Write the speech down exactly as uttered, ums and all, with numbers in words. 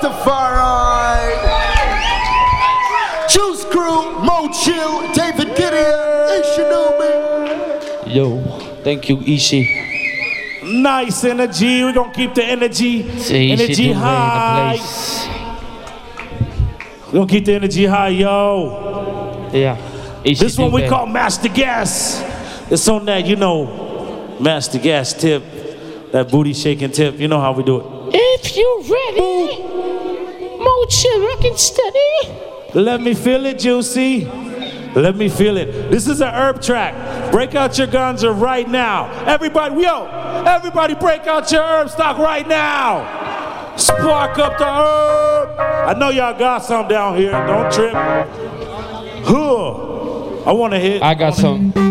Rastafari. Juice Crew, Mo Chill, David Gideon, Ishinomi. Yo, thank you, Ishi. Nice energy. We're gonna keep the energy, See, energy high. We're gonna keep the energy high, yo. Yeah. Ishi This one we Dube. call Master Gas. It's on that, you know, Master Gas tip, that booty shaking tip. You know how we do it. If you ready, Mo Chill, rockin' steady. Let me feel it, Juicy. Let me feel it. This is an herb track. Break out your ganja right now. Everybody, yo, everybody break out your herb stock right now. Spark up the herb. I know y'all got some down here. Don't trip. Huh. I want to hit. I got some.